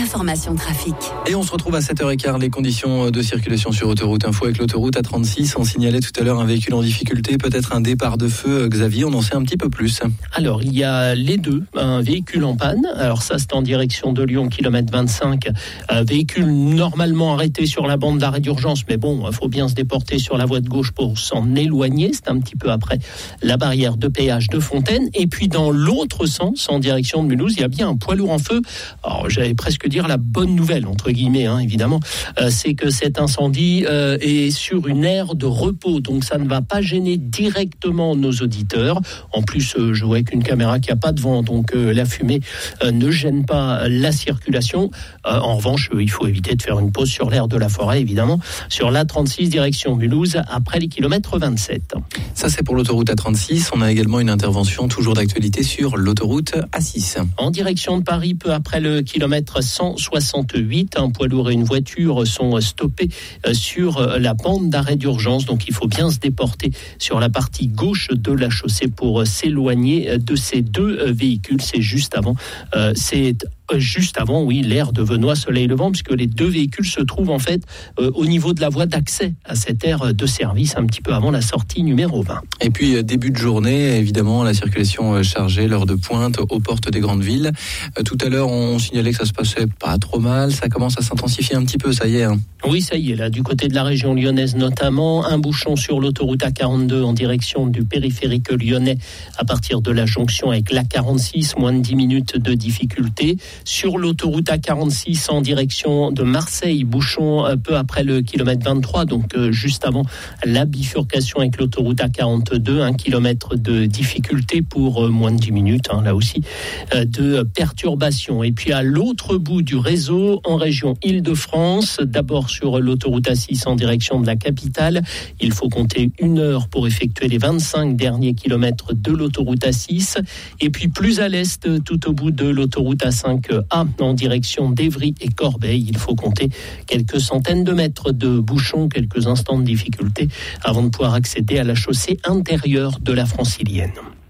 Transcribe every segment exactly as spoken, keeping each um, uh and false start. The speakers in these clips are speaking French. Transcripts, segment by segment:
l'information trafic. Et on se retrouve à sept heures quinze, les conditions de circulation sur Autoroute Info avec l'autoroute A trente-six. On signalait tout à l'heure un véhicule en difficulté, peut-être un départ de feu. Xavier, on en sait un petit peu plus. Alors, il y a les deux, un véhicule en panne. Alors ça, c'est en direction de Lyon, kilomètre vingt-cinq. Un véhicule normalement arrêté sur la bande d'arrêt d'urgence, mais bon, il faut bien se déporter sur la voie de gauche pour s'en éloigner. C'est un petit peu après la barrière de péage de Fontaine. Et puis dans l'autre sens, en direction de Mulhouse, il y a bien un poids lourd en feu. Alors j'allais presque dire la bonne nouvelle, entre guillemets, hein, évidemment, euh, c'est que cet incendie euh, est sur une aire de repos, donc ça ne va pas gêner directement nos auditeurs. En plus, euh, je vois qu'une caméra qui n'a pas de vent, donc euh, la fumée euh, ne gêne pas la circulation. Euh, en revanche, euh, il faut éviter de faire une pause sur l'aire de la Forêt, évidemment, sur l'A trente-six direction Mulhouse, après les kilomètres vingt-sept. Ça, c'est pour l'autoroute A trente-six. On a également une intervention toujours d'actualité sur l'autoroute A six. En direction de Paris, peu après le kilomètre cent soixante-huit, un poids lourd et une voiture sont stoppés sur la bande d'arrêt d'urgence. Donc il faut bien se déporter sur la partie gauche de la chaussée pour s'éloigner de ces deux véhicules. C'est juste avant, euh, c'est juste avant, oui, l'aire de Venoy-Soleil-Levant, puisque les deux véhicules se trouvent en fait euh, au niveau de la voie d'accès à cette aire de service, un petit peu avant la sortie numéro vingt. Et puis, début de journée, évidemment, la circulation chargée, l'heure de pointe aux portes des grandes villes. Euh, tout à l'heure, on signalait que ça se passait pas trop mal, ça commence à s'intensifier un petit peu, ça y est. Hein. Oui, ça y est, là, du côté de la région lyonnaise notamment, un bouchon sur l'autoroute A quarante-deux en direction du périphérique lyonnais à partir de la jonction avec l'A quarante-six, moins de dix minutes de difficulté. Sur l'autoroute A quarante-six en direction de Marseille, bouchon peu après le kilomètre vingt-trois, donc euh, juste avant la bifurcation avec l'autoroute A quarante-deux, un kilomètre de difficulté pour euh, moins de dix minutes, hein, là aussi, euh, de perturbation. Et puis à l'autre bout du réseau, en région Île-de-France, d'abord sur l'autoroute A six en direction de la capitale, il faut compter une heure pour effectuer les vingt-cinq derniers kilomètres de l'autoroute A six. Et puis plus à l'est, tout au bout de l'autoroute A cinq A en direction d'Évry et Corbeil, il faut compter quelques centaines de mètres de bouchons, quelques instants de difficulté avant de pouvoir accéder à la chaussée intérieure de la Francilienne.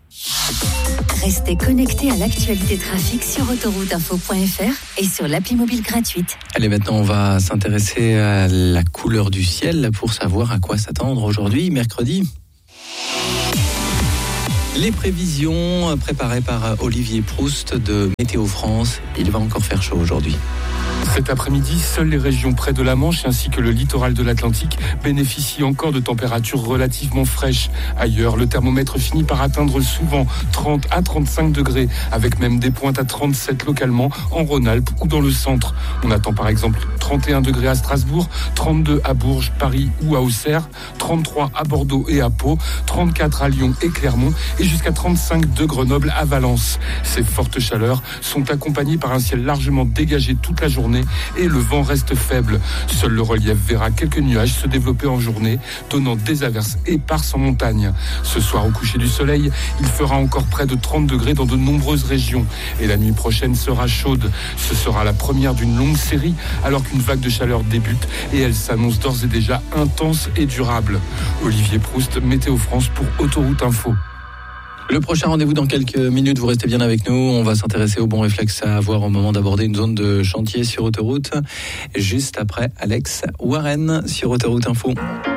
Restez connectés à l'actualité trafic sur autoroute info point f r et sur l'appli mobile gratuite. Allez, maintenant on va s'intéresser à la couleur du ciel pour savoir à quoi s'attendre aujourd'hui, mercredi. Les prévisions préparées par Olivier Proust de Météo France. Il va encore faire chaud aujourd'hui. Cet après-midi, seules les régions près de la Manche ainsi que le littoral de l'Atlantique bénéficient encore de températures relativement fraîches. Ailleurs, le thermomètre finit par atteindre souvent trente à trente-cinq degrés, avec même des pointes à trente-sept localement en Rhône-Alpes ou dans le centre. On attend par exemple trente et un degrés à Strasbourg, trente-deux à Bourges, Paris ou à Auxerre, trente-trois à Bordeaux et à Pau, trente-quatre à Lyon et Clermont et jusqu'à trente-cinq de Grenoble à Valence. Ces fortes chaleurs sont accompagnées par un ciel largement dégagé toute la journée et le vent reste faible. Seul le relief verra quelques nuages se développer en journée, donnant des averses éparses en montagne. Ce soir, au coucher du soleil, il fera encore près de trente degrés dans de nombreuses régions. Et la nuit prochaine sera chaude. Ce sera la première d'une longue série, alors qu'une vague de chaleur débute et elle s'annonce d'ores et déjà intense et durable. Olivier Proust, Météo France pour Autoroute Info. Le prochain rendez-vous dans quelques minutes, vous restez bien avec nous. On va s'intéresser aux bons réflexes à avoir au moment d'aborder une zone de chantier sur autoroute. Juste après Alex Warren sur Autoroute Info.